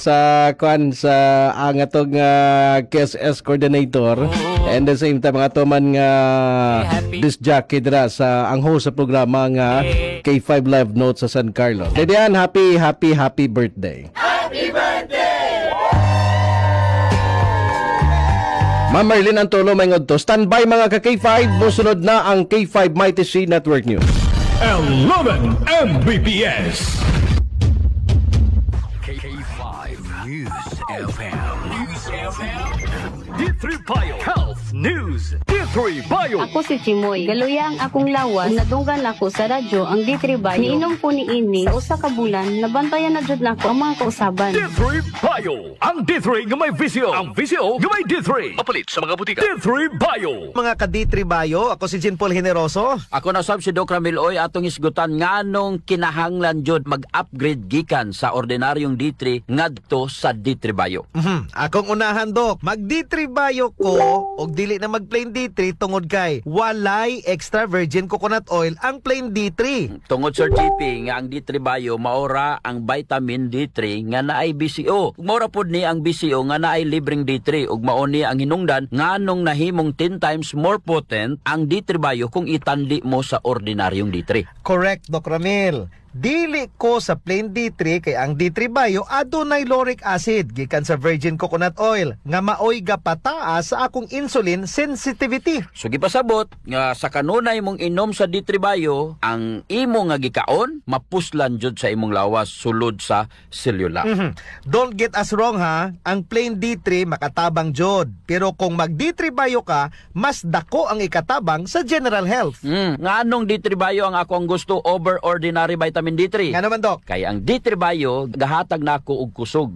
sa sa ang atong KSS coordinator and the same time ang ato man nga disc jockey dira sa ang host sa programa nga K5 Live Notes sa San Carlos. Diyan, happy birthday. Happy birthday! Ma'am Marlene Antolo may ngodto. Standby mga ka-K5, musunod na ang K5 Mighty C Network News. 11 Mbps. K5 News FM. D3 Bio Health News. D3 Bio. Ako si Chimoy. Galuya ang akong lawas. Nadunggan ako sa radyo ang D3 Bio. Niinom ko ni ini sa usa ka bulan. Nabantayan na jud nako ang mga kausaban. D3 Bio. Ang D3 nga may visyo. Ang visyo nga may D3. Mapalit sa mga butika. D3 Bio. Mga ka-D3 Bio, ako si Jean Paul Generoso. Ako na sab si Doc Ramiloy atong isgutan nganong kinahanglan jud mag-upgrade gikan sa ordinaryong D3 ngadto sa D3 Bio. Akong unahan, Dok. Mag-D3 Bio ko og dili na mag-plain D3 tungod kay walay extra virgin coconut oil ang plain D3. Tungod Sir GP nga ang D3 Bio maora ang vitamin D3 nga naay BCO. Ug maora pod ni ang BCO nga naay libreng D3 ug mao ni ang hinungdan nganong nahimong 10 times more potent ang D3 Bio kung itanli mo sa ordinaryong D3. Correct, Doc Ramil. Dili ko sa plain D3 kay ang D3 Bio adunay lauric acid gikan sa virgin coconut oil nga maoy gapataas sa akong insulin sensitivity. So gipasabot nga sa kanunay mong inom sa D3 Bio, ang imo nga gikaon mapuslan jud sa imong lawas sulod sa selula. Don't get us wrong ha, ang plain D3 makatabang jud. Pero kung mag D3 Bio ka, mas dako ang ikatabang sa general health. Nga anong D3 Bio ang ako ang gusto over ordinary vitamin D3? Nga naman, Doc? Kaya ang D3 Bio gahatag nako og kusog